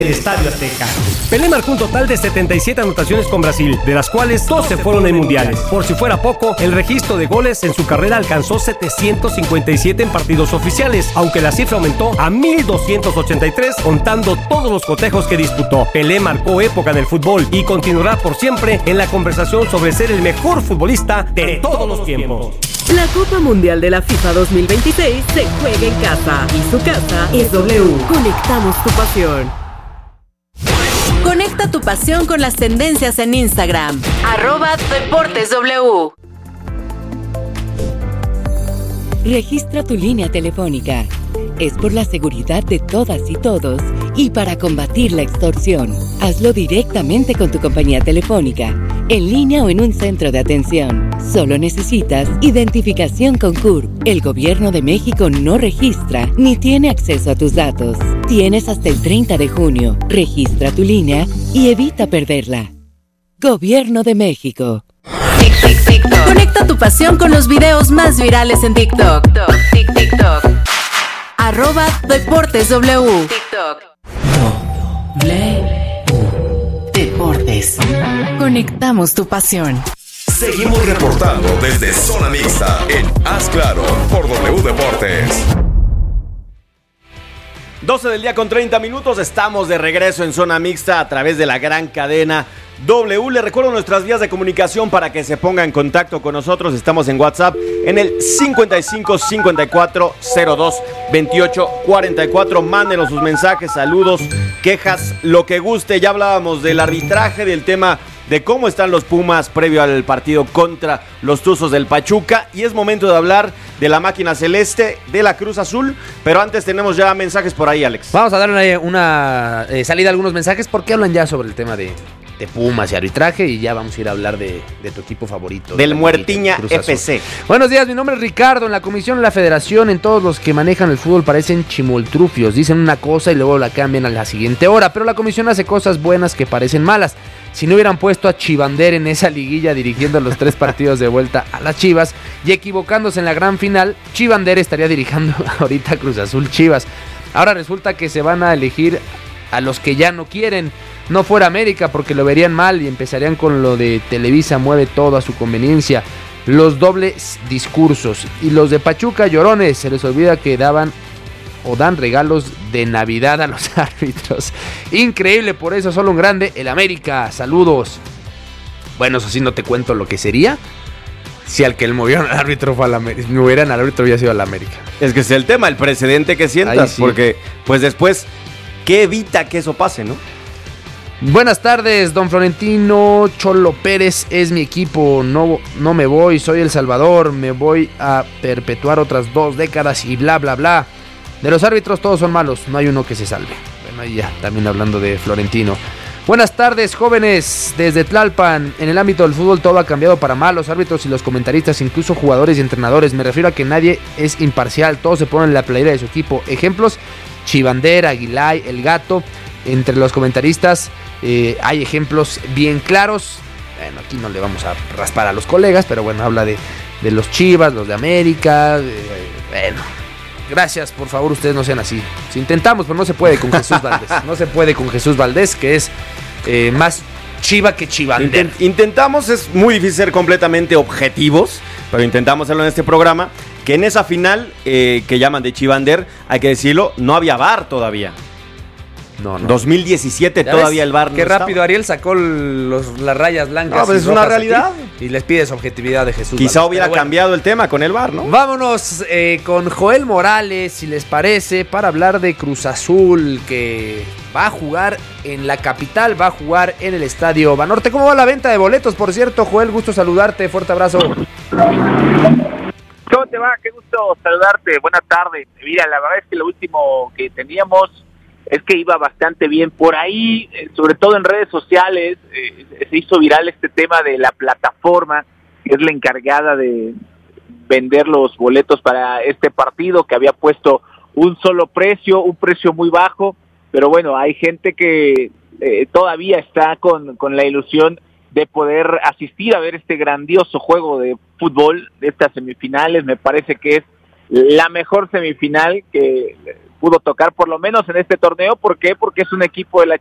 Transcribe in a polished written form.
el Estadio Azteca. Pelé marcó un total de 77 anotaciones con Brasil, de las cuales 12 fueron en mundiales. Por si fuera poco, el registro de goles en su carrera alcanzó 757 en partidos oficiales, aunque la cifra aumentó a 1,283 contando todos los cotejos que disputó. Pelé marcó época en el fútbol y continuará por siempre en la conversación sobre ser el mejor futbolista de todos los tiempos. La Copa Mundial de la FIFA 2026 se juega en casa y su casa es W. Conectamos tu pasión. Conecta tu pasión con las tendencias en Instagram. @DeportesW. Registra tu línea telefónica. Es por la seguridad de todas y todos y para combatir la extorsión. Hazlo directamente con tu compañía telefónica, en línea o en un centro de atención. Solo necesitas identificación con CURP. El Gobierno de México no registra ni tiene acceso a tus datos. Tienes hasta el 30 de junio. Registra tu línea y evita perderla. Gobierno de México. TikTok. Conecta tu pasión con los videos más virales en TikTok. TikTok. @DeportesW. TikTok. Deportes. Conectamos tu pasión. Seguimos reportando desde Zona Mixta en Haz Claro por W Deportes. 12 del día con 30 minutos, estamos de regreso en Zona Mixta a través de la gran cadena W. Le recuerdo nuestras vías de comunicación para que se ponga en contacto con nosotros. Estamos en WhatsApp en el 55 54 02 28 44. Mándenos sus mensajes, saludos, quejas, lo que guste. Ya hablábamos del arbitraje, del tema de cómo están los Pumas previo al partido contra los Tuzos del Pachuca, y es momento de hablar de la máquina celeste de la Cruz Azul, pero antes tenemos ya mensajes por ahí, Alex. Vamos a darle una salida a algunos mensajes porque hablan ya sobre el tema de Pumas y arbitraje, y ya vamos a ir a hablar de tu equipo favorito. Del Muertiña FC. Buenos días, mi nombre es Ricardo. En la comisión de la federación, en todos los que manejan el fútbol parecen chimoltrufios. Dicen una cosa y luego la cambian a la siguiente hora, pero la comisión hace cosas buenas que parecen malas. Si no hubieran puesto a Chivander en esa liguilla dirigiendo los 3 partidos de vuelta a las Chivas y equivocándose en la gran final, Chivander estaría dirigiendo ahorita Cruz Azul Chivas. Ahora resulta que se van a elegir a los que ya no quieren. No fuera América porque lo verían mal y empezarían con lo de Televisa mueve todo a su conveniencia. Los dobles discursos. Y los de Pachuca llorones, se les olvida que daban o dan regalos de Navidad a los árbitros. Increíble, por eso solo un grande, el América. Saludos. Bueno, eso sí, no te cuento lo que sería si al que le movieron al árbitro fue al América. Si movieran al árbitro había sido al América. Es que es el tema, el precedente que sientas, sí. Porque pues después, ¿qué evita que eso pase, no? Buenas tardes, don Florentino. Cholo Pérez es mi equipo. No me voy, soy El Salvador. Me voy a perpetuar otras 2 décadas y bla, bla, bla. De los árbitros todos son malos, no hay uno que se salve. Bueno, ahí ya, también hablando de Florentino. Buenas tardes, jóvenes, desde Tlalpan. En el ámbito del fútbol todo ha cambiado para mal. Los árbitros y los comentaristas, incluso jugadores y entrenadores. Me refiero a que nadie es imparcial, todos se ponen la playera de su equipo. Ejemplos, Chivander, Aguilay, El Gato. Entre los comentaristas hay ejemplos bien claros. Bueno, aquí no le vamos a raspar a los colegas, pero bueno, habla de los Chivas, los de América. Bueno, gracias, por favor, ustedes no sean así. Si intentamos, pero no se puede con Jesús Valdés. No se puede con Jesús Valdés, que es más Chiva que Chivander. Intentamos, es muy difícil ser completamente objetivos, pero intentamos hacerlo en este programa, que en esa final que llaman de Chivander, hay que decirlo, no había VAR todavía. No. 2017 todavía el VAR no Qué rápido estaba. Ariel sacó las rayas blancas. No, pues es una realidad. Y les pides objetividad de Jesús. Quizá Valdés. hubiera cambiado el tema con el VAR, ¿no? Vámonos con Joel Morales, si les parece, para hablar de Cruz Azul, que va a jugar en la capital, va a jugar en el Estadio Banorte. ¿Cómo va la venta de boletos? Por cierto, Joel, gusto saludarte, fuerte abrazo. ¿Cómo te va? Qué gusto saludarte, buena tarde. Mira, la verdad es que lo último que teníamos es que iba bastante bien por ahí, sobre todo en redes sociales, se hizo viral este tema de la plataforma, que es la encargada de vender los boletos para este partido, que había puesto un solo precio, un precio muy bajo, pero bueno, hay gente que todavía está con la ilusión de poder asistir a ver este grandioso juego de fútbol de estas semifinales. Me parece que es la mejor semifinal que pudo tocar por lo menos en este torneo. ¿Por qué? Porque es un equipo de la